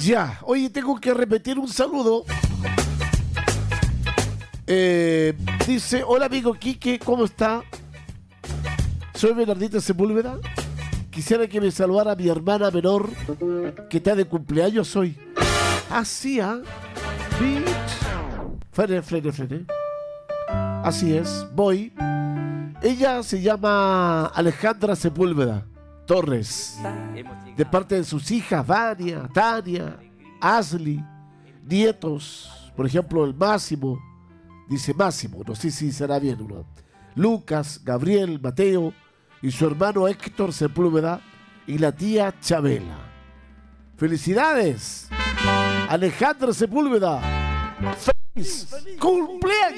Ya, oye, tengo que repetir un saludo. Dice, hola amigo Quique, ¿cómo está? Soy Bernardita Sepúlveda. Quisiera que me saludara mi hermana menor, que está de cumpleaños hoy. Así, Frene. Así es, voy. Ella se llama Alejandra Sepúlveda Torres, de parte de sus hijas Vania, Tania, Ashley, nietos, por ejemplo el Máximo, dice Máximo, no sé si será bien uno, Lucas, Gabriel, Mateo y su hermano Héctor Sepúlveda y la tía Chabela. ¡Felicidades! Alejandra Sepúlveda, ¡feliz cumpleaños!